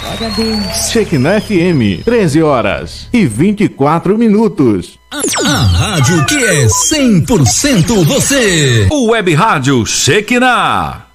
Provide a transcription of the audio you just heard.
Glória a Deus. Shekinah FM, 13h24. A rádio que é 100% você. O Web Rádio Shekinah.